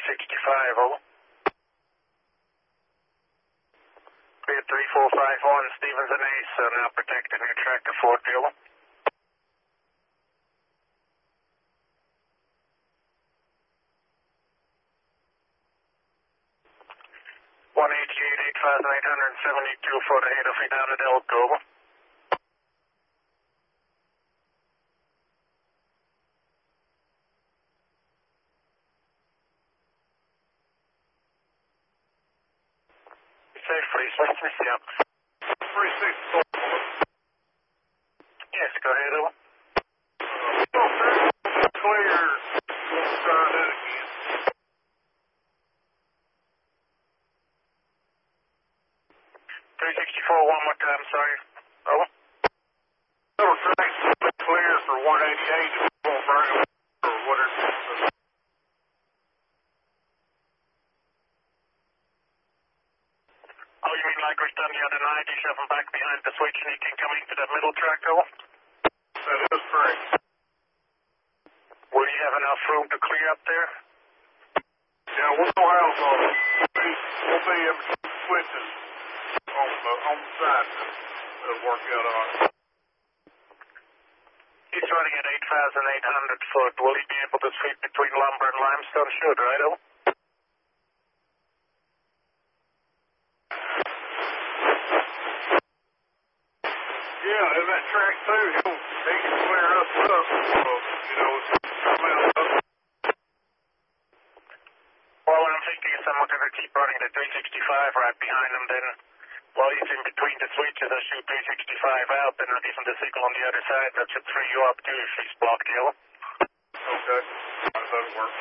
365, over. Clear 3451, Stevens and Ace, now protecting your track to 40, over. 188,872 for the 8 of feet out at Elko, over. Safe, 360, yep. 364. Yes, go ahead, over. Clear. We'll try that again. 364, one more time, sorry. Over. Silver track's clear for 188 if we won't bring them or whatever. Oh, you mean like we've done the other night? You shove him back behind the switch and he can come into that middle track, over? That is correct. Will you have enough room to clear up there? Yeah, we'll have, we'll be in between switches on the side that'll work out all right. He's running at 8,800 foot. Will he be able to sweep between lumber and limestone? Should, right, over? Yeah, and that track too, he can clear us up, come out up. Well, what I'm thinking is someone going to keep running the 365 right behind him, then while he's in between the switches, I shoot 365 out, then I'll give him the signal on the other side. That should free you up too if he's blocked, yellow. Okay, that'll work.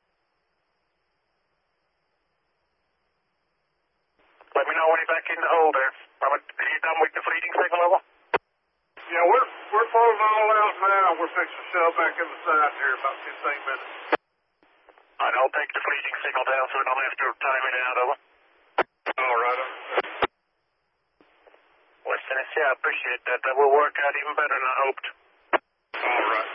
Let me know when you're back in the hole there. Are you done with the fleeting signal, over? Yeah, we're pulling all out now. We're fixing to shove back in the side here about 15 minutes. Alright, I'll take the fleeting signal down so we don't have to time it out, over. All right. West Tennessee, I appreciate that. That will work out even better than I hoped. All right.